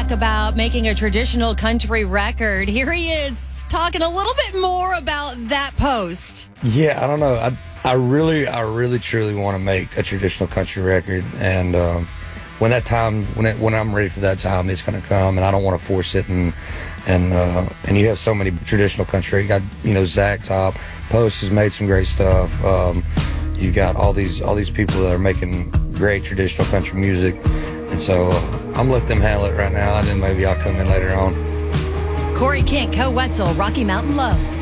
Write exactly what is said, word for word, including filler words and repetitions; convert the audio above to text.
talk about making a traditional country record. Here he is talking a little bit more about that post. Yeah, I don't know. I I really, I really, truly want to make a traditional country record, and um, when that time, when it, when I'm ready for that time, it's going to come, and I don't want to force it. And and uh, and you have so many traditional country. You got, you know, Zach Top, Post has made some great stuff. Um, you got all these all these people that are making great traditional country music, and so uh, I'm letting them handle it right now, and then maybe I'll come in later on. Corey Kent, Co Wetzel, Rocky Mountain Love.